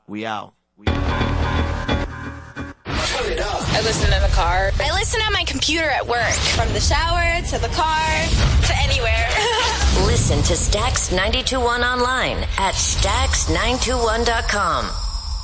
We out. Turn it up. I listen in the car. I listen on my computer at work. From the shower to the car to anywhere. Listen to Stax 92.1 online at Stax921.com.